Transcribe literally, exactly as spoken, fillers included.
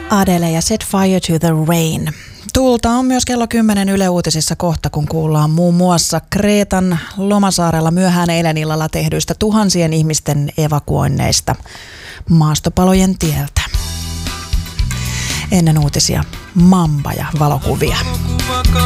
Adele ja Set Fire to the Rain. Tuulta on myös kello kymmenen Yle Uutisissa kohta, kun kuullaan muun muassa Kreetan lomasaarella myöhään eilen illalla tehdyistä tuhansien ihmisten evakuoinneista maastopalojen tieltä. Ennen uutisia Mamba ja valokuvia.